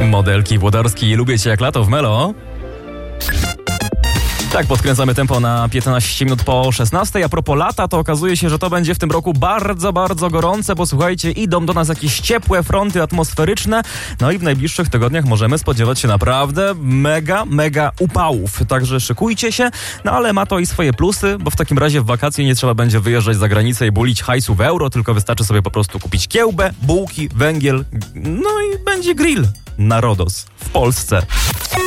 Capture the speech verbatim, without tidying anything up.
Modelki Włodarski, lubię cię jak lato w Melo. Tak, podkręcamy tempo na piętnaście minut po szesnastej. A propos lata, to okazuje się, że to będzie w tym roku bardzo, bardzo gorące, bo słuchajcie, idą do nas jakieś ciepłe fronty atmosferyczne, no i w najbliższych tygodniach możemy spodziewać się naprawdę mega, mega upałów. Także szykujcie się, no ale ma to i swoje plusy, bo w takim razie w wakacje nie trzeba będzie wyjeżdżać za granicę i bulić hajsu w euro, tylko wystarczy sobie po prostu kupić kiełbę, bułki, węgiel, no i będzie grill na Rodos w Polsce.